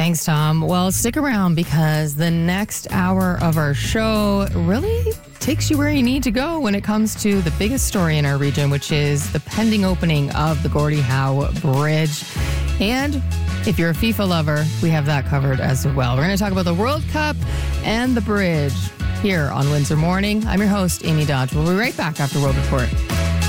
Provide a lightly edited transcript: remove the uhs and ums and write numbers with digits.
Thanks, Tom. Well, stick around because the next hour of our show really takes you where you need to go when it comes to the biggest story in our region, which is the pending opening of the Gordie Howe Bridge. And if you're a FIFA lover, we have that covered as well. We're going to talk about the World Cup and the bridge here on Windsor Morning. I'm your host, Amy Dodge. We'll be right back after World Report.